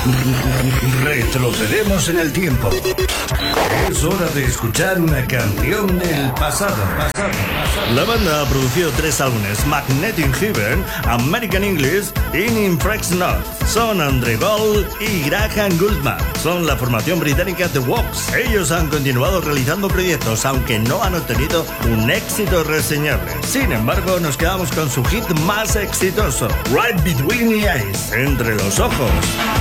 Retrocedemos en el tiempo. Es hora de escuchar una canción del pasado. La banda ha producido 3 álbumes: Magnetic Heaven, American English y Impregnable. Son Andre Gold y Graham Gouldman. Son la formación británica The Walks. Ellos han continuado realizando proyectos, aunque no han obtenido un éxito reseñable. Sin embargo, nos quedamos con su hit más exitoso, Right Between the Eyes, entre los ojos.